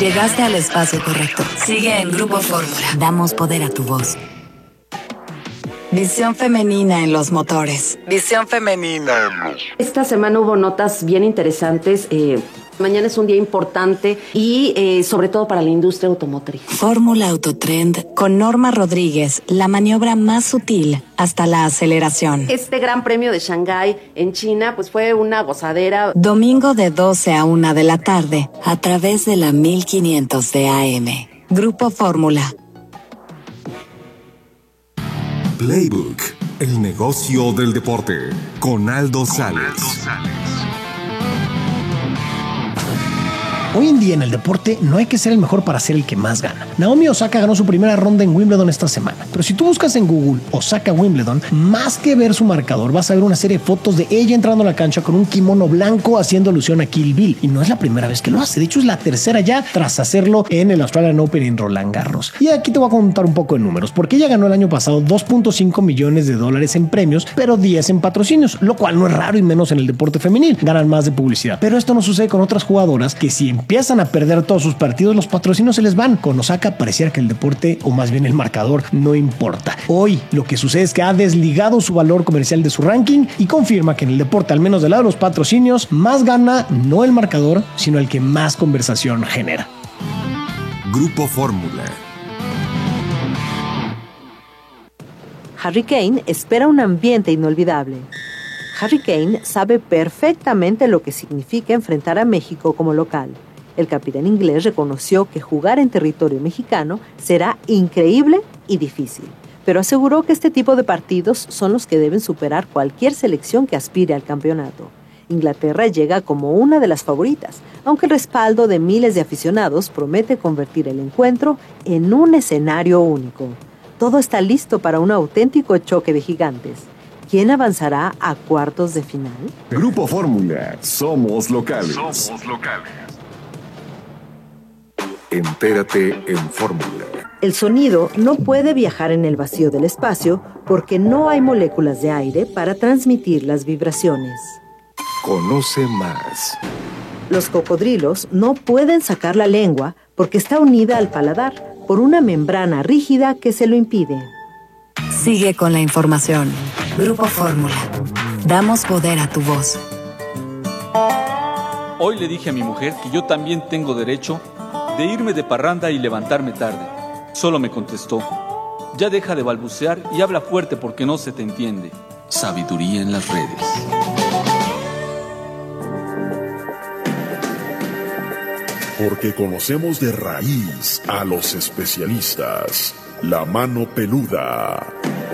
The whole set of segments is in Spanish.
Llegaste al espacio correcto. Sigue en Grupo Fórmula. Damos poder a tu voz. Visión femenina en los motores. Visión femenina. Esta semana hubo notas bien interesantes. Mañana es un día importante y sobre todo para la industria automotriz. Fórmula Autotrend con Norma Rodríguez, la maniobra más sutil hasta la aceleración. Este Gran Premio de Shanghái en China pues fue una gozadera. Domingo de 12 a 1 de la tarde a través de la 1500 de AM. Grupo Fórmula. Playbook, el negocio del deporte, con Aldo Sales. Hoy en día en el deporte no hay que ser el mejor para ser el que más gana. Naomi Osaka ganó su primera ronda en Wimbledon esta semana. Pero si tú buscas en Google Osaka Wimbledon, más que ver su marcador, vas a ver una serie de fotos de ella entrando a la cancha con un kimono blanco haciendo alusión a Kill Bill. Y no es la primera vez que lo hace. De hecho, es la tercera ya tras hacerlo en el Australian Open en Roland Garros. Y aquí te voy a contar un poco de números, porque ella ganó el año pasado $2.5 millones en premios, pero 10 en patrocinios, lo cual no es raro y menos en el deporte femenil. Ganan más de publicidad. Pero esto no sucede con otras jugadoras que si empiezan a perder todos sus partidos, los patrocinios se les van. Con Osaka pareciera que el deporte, o más bien el marcador, no importa. Hoy lo que sucede es que ha desligado su valor comercial de su ranking y confirma que en el deporte, al menos del lado de los patrocinios, más gana no el marcador, sino el que más conversación genera. Grupo Fórmula. Harry Kane espera un ambiente inolvidable. Harry Kane sabe perfectamente lo que significa enfrentar a México como local. El capitán inglés reconoció que jugar en territorio mexicano será increíble y difícil, pero aseguró que este tipo de partidos son los que deben superar cualquier selección que aspire al campeonato. Inglaterra llega como una de las favoritas, aunque el respaldo de miles de aficionados promete convertir el encuentro en un escenario único. Todo está listo para un auténtico choque de gigantes. ¿Quién avanzará a cuartos de final? Grupo Fórmula. Somos locales. Entérate en Fórmula. El sonido no puede viajar en el vacío del espacio porque no hay moléculas de aire para transmitir las vibraciones. Conoce más. Los cocodrilos no pueden sacar la lengua porque está unida al paladar por una membrana rígida que se lo impide. Sigue con la información. Grupo Fórmula. Damos poder a tu voz. Hoy le dije a mi mujer que yo también tengo derecho de irme de parranda y levantarme tarde. Solo me contestó: ya deja de balbucear y habla fuerte porque no se te entiende. Sabiduría en las redes. Porque conocemos de raíz a los especialistas. La mano peluda.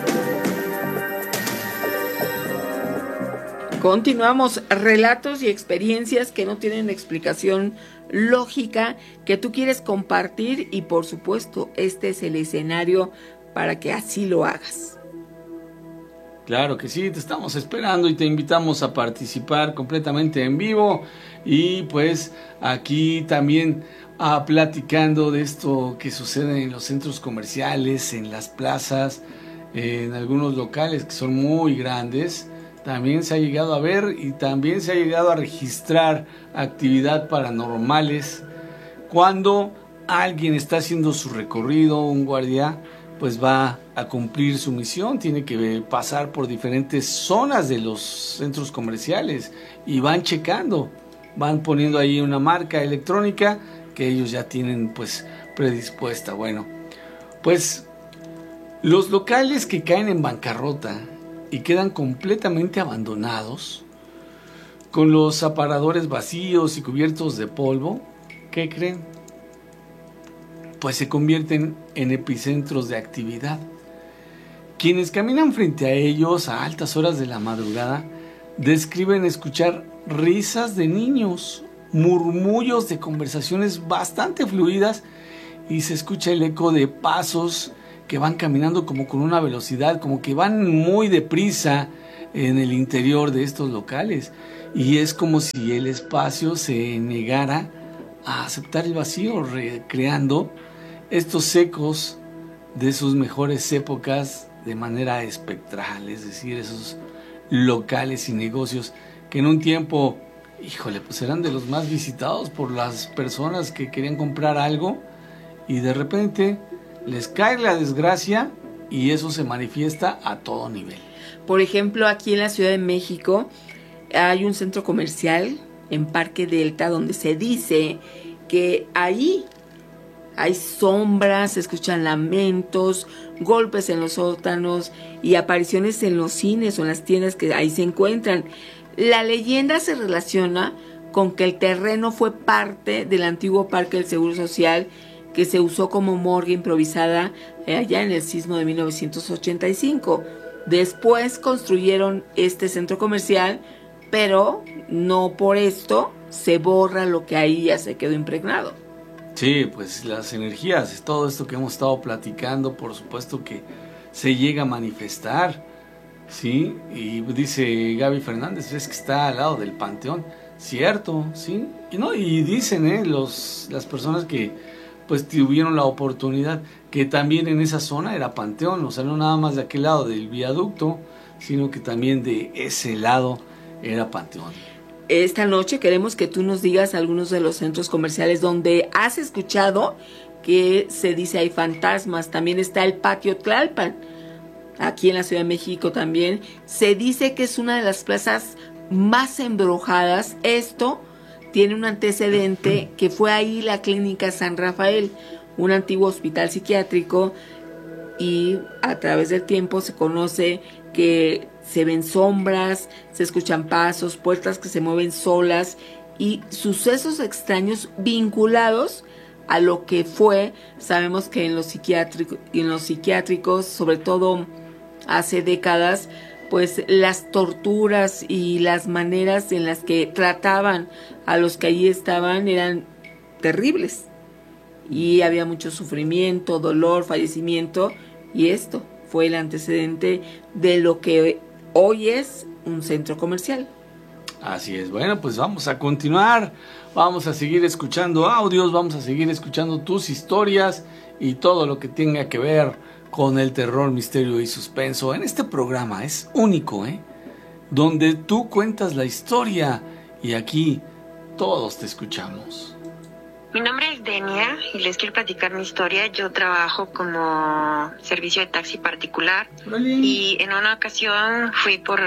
Continuamos, relatos y experiencias que no tienen explicación lógica, que tú quieres compartir y por supuesto este es el escenario para que así lo hagas. Claro que sí, te estamos esperando y te invitamos a participar completamente en vivo y pues aquí también platicando de esto que sucede en los centros comerciales, en las plazas, en algunos locales que son muy grandes. También se ha llegado a ver y también se ha llegado a registrar actividad paranormales. Cuando alguien está haciendo su recorrido, un guardia, pues va a cumplir su misión, tiene que pasar por diferentes zonas de los centros comerciales y van checando, van poniendo ahí una marca electrónica que ellos ya tienen pues predispuesta. Bueno, pues los locales que caen en bancarrota y quedan completamente abandonados, con los aparadores vacíos y cubiertos de polvo, ¿qué creen? Pues se convierten en epicentros de actividad. Quienes caminan frente a ellos a altas horas de la madrugada describen escuchar risas de niños, murmullos de conversaciones bastante fluidas y se escucha el eco de pasos que van caminando como con una velocidad, como que van muy deprisa en el interior de estos locales. Y es como si el espacio se negara a aceptar el vacío, recreando estos ecos de sus mejores épocas de manera espectral, es decir, esos locales y negocios que en un tiempo híjole, pues eran de los más visitados por las personas que querían comprar algo y de repente les cae la desgracia y eso se manifiesta a todo nivel. Por ejemplo, aquí en la Ciudad de México hay un centro comercial en Parque Delta donde se dice que ahí hay sombras, se escuchan lamentos, golpes en los sótanos y apariciones en los cines o en las tiendas que ahí se encuentran. La leyenda se relaciona con que el terreno fue parte del antiguo Parque del Seguro Social que se usó como morgue improvisada allá en el sismo de 1985. Después construyeron este centro comercial, pero no por esto se borra lo que ahí ya se quedó impregnado. Sí, pues las energías, todo esto que hemos estado platicando, por supuesto que se llega a manifestar, ¿sí? Y dice Gaby Fernández, es que está al lado del panteón, cierto, ¿sí? Y dicen, las personas que pues tuvieron la oportunidad, que también en esa zona era panteón, o sea, no nada más de aquel lado del viaducto, sino que también de ese lado era panteón. Esta noche queremos que tú nos digas algunos de los centros comerciales donde has escuchado que se dice hay fantasmas. También está el Patio Tlalpan, aquí en la Ciudad de México también. Se dice que es una de las plazas más embrujadas. Esto tiene un antecedente que fue ahí la Clínica San Rafael, un antiguo hospital psiquiátrico, y a través del tiempo se conoce que se ven sombras, se escuchan pasos, puertas que se mueven solas y sucesos extraños vinculados a lo que fue. Sabemos que en los psiquiátricos, sobre todo hace décadas, pues las torturas y las maneras en las que trataban a los que allí estaban eran terribles. Y había mucho sufrimiento, dolor, fallecimiento, y esto fue el antecedente de lo que hoy es un centro comercial. Así es. Bueno, pues vamos a continuar, vamos a seguir escuchando audios, vamos a seguir escuchando tus historias y todo lo que tenga que ver con el terror, misterio y suspenso. En este programa es único, donde tú cuentas la historia y aquí todos te escuchamos. Mi nombre es Denia y les quiero platicar mi historia. Yo trabajo como servicio de taxi particular y en una ocasión fui por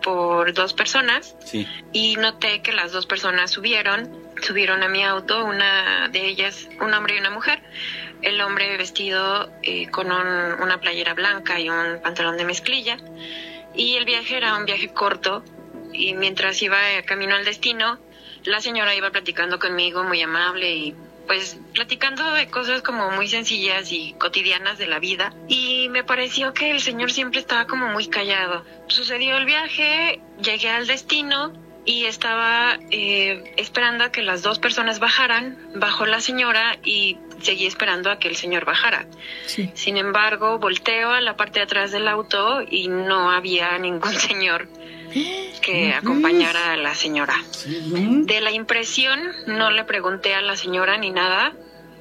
2 personas. Sí. Y noté que las 2 personas subieron a mi auto, una de ellas un hombre y una mujer. El hombre vestido con una playera blanca y un pantalón de mezclilla, y el viaje era un viaje corto, y mientras iba camino al destino, la señora iba platicando conmigo muy amable y pues platicando de cosas como muy sencillas y cotidianas de la vida, y me pareció que el señor siempre estaba como muy callado. Sucedió el viaje, llegué al destino y estaba esperando a que las 2 personas bajaran. Bajó la señora y seguí esperando a que el señor bajara. Sí. Sin embargo, volteo a la parte de atrás del auto y no había ningún señor que acompañara a la señora. De la impresión, no le pregunté a la señora ni nada,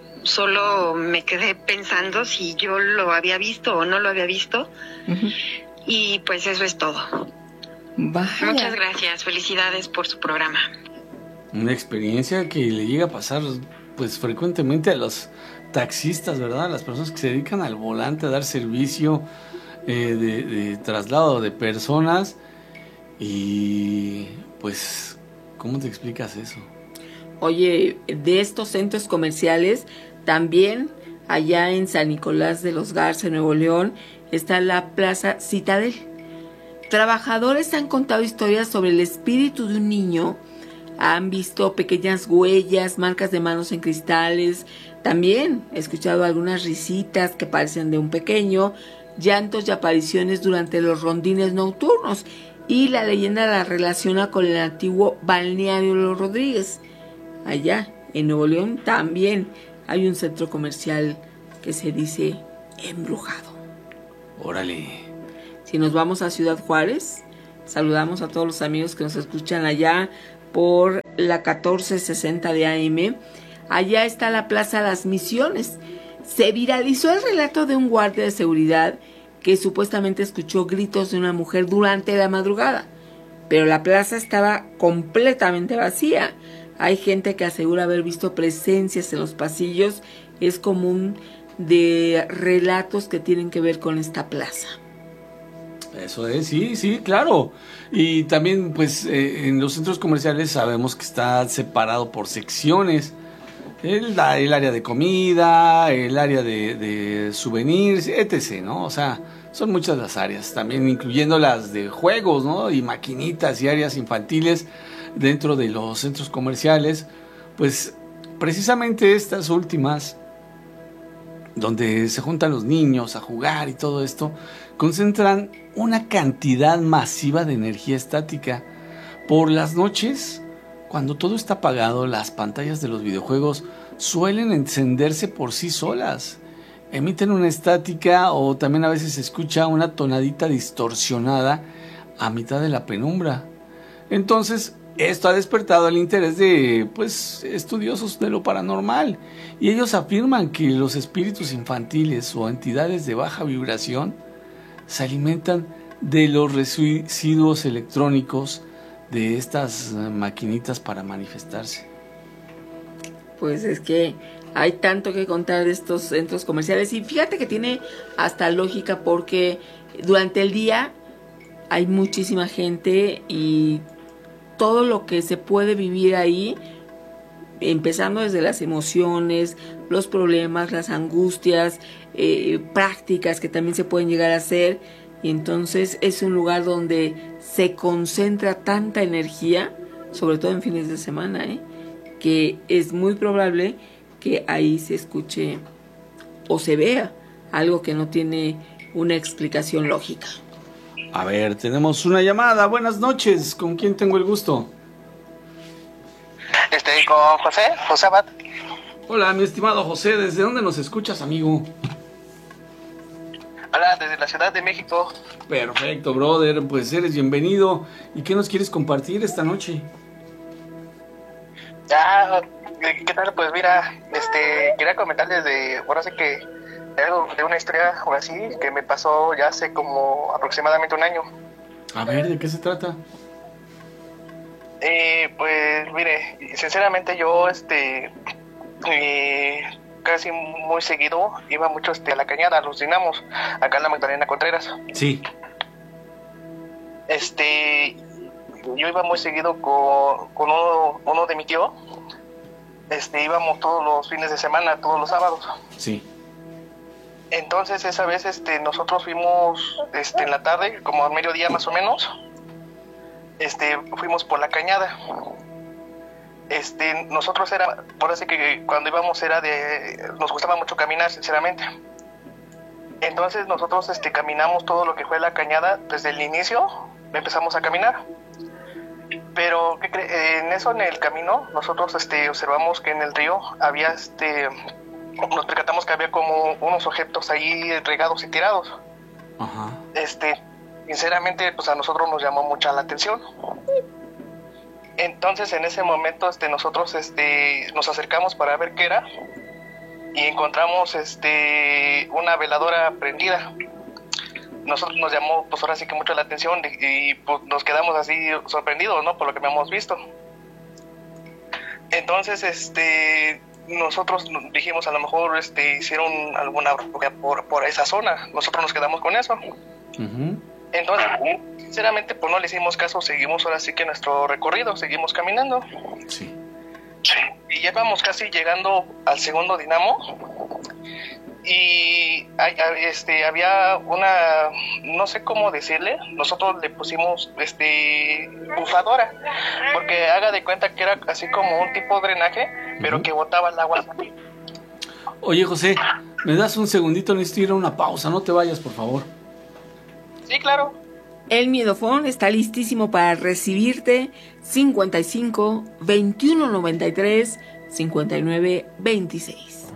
solo me quedé pensando si yo lo había visto o no lo había visto. Y pues eso es todo. Vaya. Muchas gracias, felicidades por su programa. Una experiencia que le llega a pasar pues frecuentemente a los taxistas, ¿verdad? Las personas que se dedican al volante a dar servicio de traslado de personas. Y pues, ¿cómo te explicas eso? Oye, de estos centros comerciales, también allá en San Nicolás de los Garza, Nuevo León, está la Plaza Citadel. Trabajadores han contado historias sobre el espíritu de un niño, han visto pequeñas huellas, marcas de manos en cristales, también he escuchado algunas risitas que parecen de un pequeño, llantos y apariciones durante los rondines nocturnos. Y la leyenda la relaciona con el antiguo balneario Los Rodríguez. Allá, en Nuevo León, también hay un centro comercial que se dice embrujado. Órale. Si nos vamos a Ciudad Juárez, saludamos a todos los amigos que nos escuchan allá por la 1460 de AM. Allá está la Plaza Las Misiones. Se viralizó el relato de un guardia de seguridad que supuestamente escuchó gritos de una mujer durante la madrugada. pero la plaza estaba completamente vacía. Hay gente que asegura haber visto presencias en los pasillos. Es común de relatos que tienen que ver con esta plaza. Eso es, sí, claro. Y también, pues, en los centros comerciales sabemos que está separado por secciones. El área de comida, el área de souvenirs, etc., ¿no? O sea, son muchas las áreas, también incluyendo las de juegos, ¿no? Y maquinitas y áreas infantiles dentro de los centros comerciales. Pues, precisamente estas últimas, donde se juntan los niños a jugar y todo esto, concentran una cantidad masiva de energía estática. Por las noches, cuando todo está apagado, las pantallas de los videojuegos suelen encenderse por sí solas. Emiten una estática o también a veces se escucha una tonadita distorsionada a mitad de la penumbra. Entonces, esto ha despertado el interés de, pues, estudiosos de lo paranormal. Y ellos afirman que los espíritus infantiles o entidades de baja vibración se alimentan de los residuos electrónicos de estas maquinitas para manifestarse. Pues es que hay tanto que contar de estos centros comerciales y fíjate que tiene hasta lógica porque durante el día hay muchísima gente y todo lo que se puede vivir ahí, empezando desde las emociones, los problemas, las angustias, prácticas que también se pueden llegar a hacer, y entonces es un lugar donde se concentra tanta energía, sobre todo en fines de semana, que es muy probable que ahí se escuche o se vea algo que no tiene una explicación lógica. A ver, tenemos una llamada. Buenas noches, ¿con quién tengo el gusto? Con José Abad. Hola, mi estimado José, ¿desde dónde nos escuchas, amigo? Hola, desde la Ciudad de México. Perfecto, brother, pues eres bienvenido. ¿Y qué nos quieres compartir esta noche? ¿Qué tal? Pues mira, quería comentarles ahora sé que algo de una historia o así que me pasó ya hace como aproximadamente un año. A ver, ¿de qué se trata? Pues mire, sinceramente yo casi muy seguido iba mucho a la Cañada, a los dinamos, acá en la Magdalena Contreras. Sí. Yo iba muy seguido con uno de mi tío. Íbamos todos los fines de semana, todos los sábados. Sí. Entonces esa vez nosotros fuimos en la tarde, como a mediodía más o menos. Fuimos por la Cañada. Nosotros por así que cuando íbamos nos gustaba mucho caminar, sinceramente. Entonces nosotros caminamos todo lo que fue la Cañada desde el inicio, empezamos a caminar. Pero en eso, en el camino, nosotros observamos que en el río había nos percatamos que había como unos objetos ahí regados y tirados. Ajá. Sinceramente, pues a nosotros nos llamó mucha la atención. Entonces, en ese momento, nosotros nos acercamos para ver qué era y encontramos una veladora prendida. Nosotros nos llamó, pues ahora sí que mucho la atención y pues nos quedamos así sorprendidos, ¿no? Por lo que habíamos visto. Entonces, nosotros dijimos, a lo mejor hicieron alguna brujería por esa zona. Nosotros nos quedamos con eso. Uh-huh. Entonces, sinceramente, pues no le hicimos caso, seguimos ahora sí que nuestro recorrido, seguimos caminando. Sí. Y ya vamos casi llegando al segundo dinamo. Y había una, no sé cómo decirle, nosotros le pusimos bufadora, porque haga de cuenta que era así como un tipo de drenaje, pero que botaba el agua. Oye, José, ¿me das un segundito? Necesito ir a una pausa, no te vayas, por favor. Sí, claro. El Miedofón está listísimo para recibirte. 55 21 93 59 26.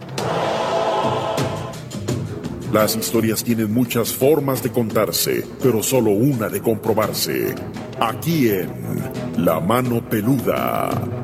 Las historias tienen muchas formas de contarse, pero solo una de comprobarse. Aquí en La Mano Peluda.